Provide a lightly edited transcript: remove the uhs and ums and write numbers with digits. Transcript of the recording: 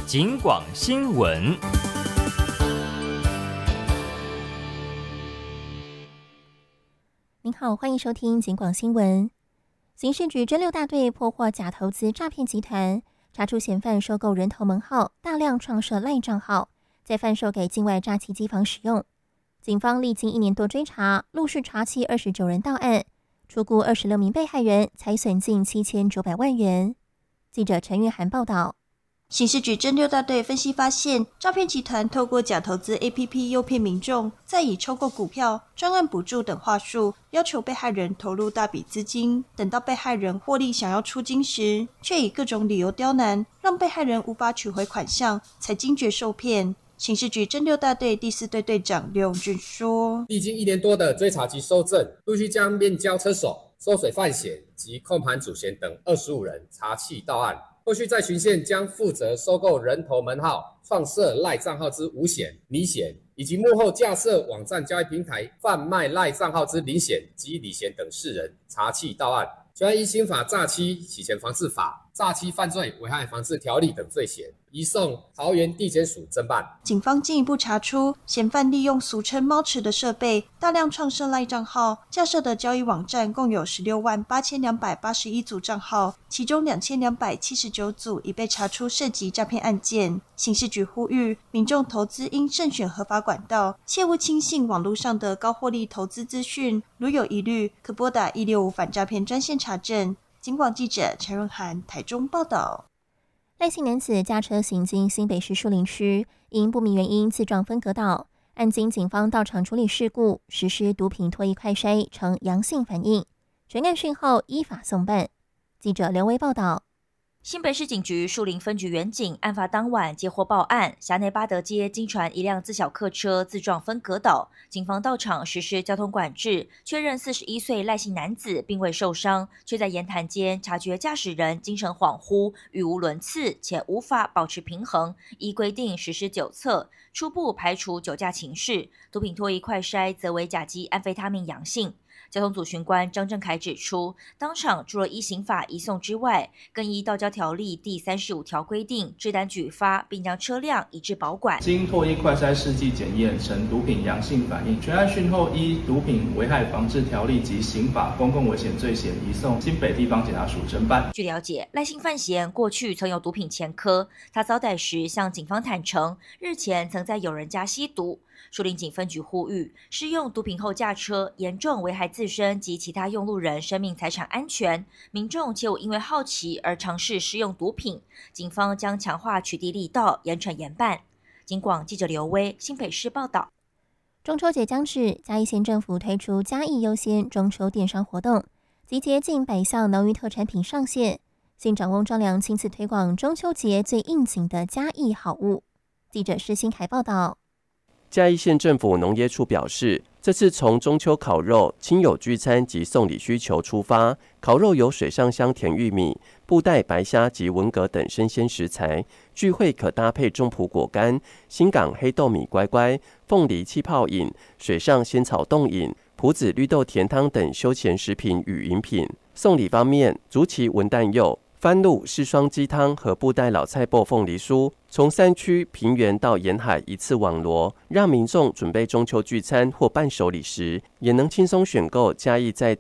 警广新闻。 您好，欢迎收听警广新闻。刑事局侦六大队破获假投资诈骗集团，查出嫌犯收购人头门号，大量创设赖账号，再贩售给境外诈欺机房使用。警方历经1年多追查，陆续查缉29人到案，初估26名被害人，财损近7900万元。记者陈玉涵报道。 刑事局侦六大队分析发现，诈骗集团透过假投资 APP 诱骗民众，再以抽购股票、专案补助等话术，要求被害人投入大笔资金，等到被害人获利想要出金时，却以各种理由刁难，让被害人无法取回款项，才惊觉受骗。刑事局侦六大队第4队队长刘永俊说： 历经1年多的追查及搜证，陆续将面交车手、收水犯嫌及控盘主嫌等25人查缉到案。后续在循线将负责收购人头门号、创设赖账号之吴嫌、李嫌，以及幕后架设网站交易平台贩卖赖账号之林嫌及李嫌等4人查缉到案。全案依刑法诈欺、洗钱防治法、诈欺犯罪危害防治条例等罪嫌，移送桃园地检署侦办。 警方进一步查出，嫌犯利用俗称猫池的设备，大量创设赖账号，架设的交易网站共有168281组账号，其中2279组已被查出涉及诈骗案件。刑事局呼吁民众投资应慎选合法管道，切勿轻信网络上的高获利投资资讯，如有疑虑，可拨打165反诈骗专线查证。警广记者陈润涵台中报道。 赖姓男子驾车行经新北市树林区，因不明原因自撞分隔岛，案经警方到场处理事故，实施毒品唾液快筛呈阳性反应，全案讯后依法送办。记者刘威报道。 新北市警局树林分局员警案发当晚接获报案，辖内八德街经传一辆自小客车自撞分隔岛，警方到场实施交通管制，确认41岁赖姓男子并未受伤，却在言谈间察觉驾驶人精神恍惚、语无伦次，且无法保持平衡，依规定实施酒测，初步排除酒驾情事，毒品唾液快筛则为甲基安非他命阳性。交通组巡官张正凯指出，当场除了依刑法移送之外，更依道交条例第35条规定，制单举发，并将车辆移至保管。 经唾液快筛试剂检验呈毒品阳性反应，全案讯后依毒品危害防治条例及刑法公共危险罪嫌移送新北地方检察署侦办。 据了解，赖姓犯嫌过去曾有毒品前科，他遭逮时向警方坦诚，日前曾在友人家吸毒。树林警分局呼吁，施用毒品后驾车，严重危害自身及其他用路人生命财产安全，民众切勿因为好奇而尝试施用毒品。警方将强化取缔力道，严惩严办。警广记者刘威新北市报道。 中秋节将至，嘉义县政府推出嘉义优先中秋电商活动，集结近100项农渔特产品上线。县长翁章良亲自推广中秋节最应景的嘉义好物。记者施新凯报道。 嘉义县政府农业处表示，这次从中秋烤肉、亲友聚餐及送礼需求出发，烤肉有水上香甜玉米、布袋白虾及文蛤等生鲜食材，聚会可搭配中埔果干、新港黑豆米乖乖、凤梨气泡饮、水上仙草冻饮、埔子绿豆甜汤等休闲食品与饮品。送礼方面，竹崎文旦柚、番路世双鸡汤和布袋老菜脯凤梨酥，从山区、平原到沿海一次网罗，让民众准备中秋聚餐或伴手礼时，也能轻松选购嘉义在